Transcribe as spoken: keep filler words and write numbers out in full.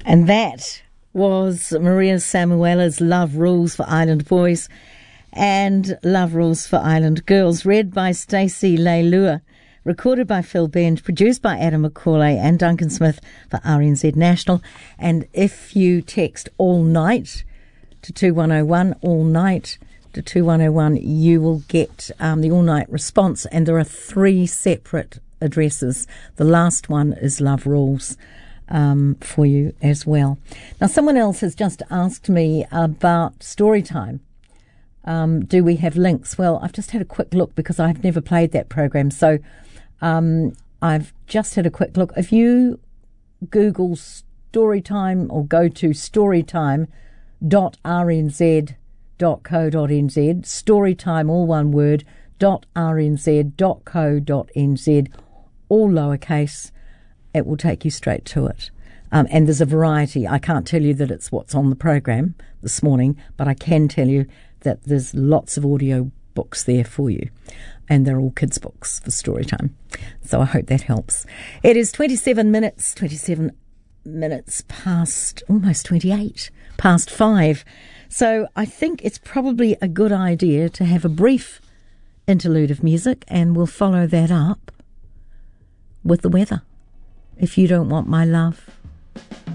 And that was Maria Samuela's Love Rules for Island Boys and Love Rules for Island Girls, read by Stacey Leilua, recorded by Phil Bend, produced by Adam McCauley and Duncan Smith for R N Z National. And if you text all night to two one oh one, all night to two one oh one, you will get um, the all night response. And there are three separate addresses. The last one is Love Rules um, for you as well. Now, someone else has just asked me about story time. Um, do we have links? Well, I've just had a quick look because I've never played that program. So um, I've just had a quick look. If you Google Storytime or go to storytime dot r n z dot co dot n z, Storytime, all one word, dot r n z dot co dot n z, all lowercase, it will take you straight to it. Um, and there's a variety. I can't tell you that it's what's on the program this morning, but I can tell you that there's lots of audio books there for you. And they're all kids' books for story time. So I hope that helps. It is twenty-seven minutes, twenty-seven minutes past, almost twenty-eight, past five. So I think it's probably a good idea to have a brief interlude of music, and we'll follow that up with the weather. If you don't want my love.